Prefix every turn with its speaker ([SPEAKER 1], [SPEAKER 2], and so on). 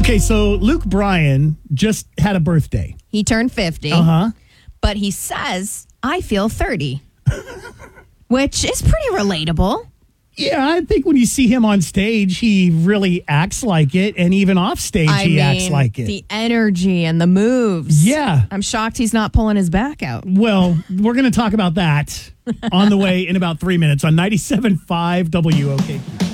[SPEAKER 1] Okay, so Luke Bryan just had a birthday.
[SPEAKER 2] He turned 50.
[SPEAKER 1] Uh-huh.
[SPEAKER 2] But he says, I feel 30. Which is pretty relatable.
[SPEAKER 1] Yeah, I think when you see him on stage, he really acts like it. And even off stage, he acts like it.
[SPEAKER 2] The energy and the moves.
[SPEAKER 1] Yeah.
[SPEAKER 2] I'm shocked he's not pulling his back out.
[SPEAKER 1] Well, we're going to talk about that on the way in about 3 minutes on 97.5 WOKQ.